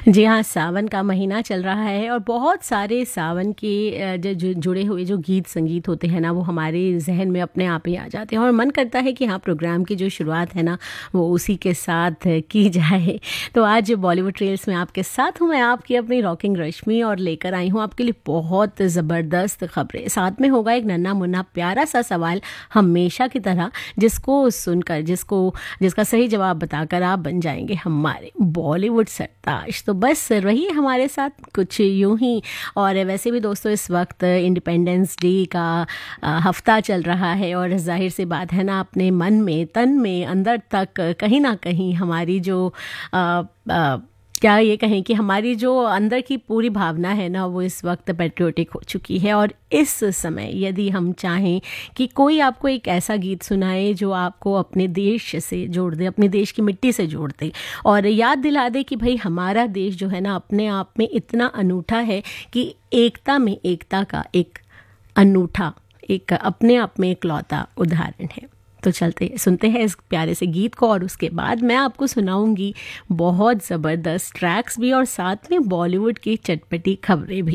जी हाँ, सावन का महीना चल रहा है और बहुत सारे सावन के जो जुड़े हुए जो गीत संगीत होते हैं ना, वो हमारे ज़हन में अपने आप ही आ जाते हैं और मन करता है कि हाँ, प्रोग्राम की जो शुरुआत है ना, वो उसी के साथ की जाए। तो आज बॉलीवुड ट्रेल्स में आपके साथ हूँ मैं, आपकी अपनी रॉकिंग रश्मि, और लेकर आई हूँ आपके लिए बहुत ज़बरदस्त खबरें। साथ में होगा एक नन्हा मुन्ना प्यारा सा सवाल, हमेशा की तरह, जिसको सुनकर जिसका सही जवाब बताकर आप बन जाएंगे हमारे बॉलीवुड सरताज। तो बस रहिए हमारे साथ कुछ यूं ही। और वैसे भी दोस्तों, इस वक्त इंडिपेंडेंस डे का हफ्ता चल रहा है और जाहिर सी बात है ना, अपने मन में, तन में, अंदर तक कहीं ना कहीं हमारी जो क्या ये कहें कि हमारी जो अंदर की पूरी भावना है ना, वो इस वक्त पेट्रियोटिक हो चुकी है। और इस समय यदि हम चाहें कि कोई आपको एक ऐसा गीत सुनाए जो आपको अपने देश से जोड़ दे, अपने देश की मिट्टी से जोड़ दे और याद दिला दे कि भाई हमारा देश जो है ना, अपने आप में इतना अनूठा है कि एकता में एकता का एक अनूठा, एक अपने आप में इकलौता उदाहरण है। तो चलते सुनते हैं इस प्यारे से गीत को और उसके बाद मैं आपको सुनाऊंगी बहुत ज़बरदस्त ट्रैक्स भी और साथ में बॉलीवुड की चटपटी खबरें भी।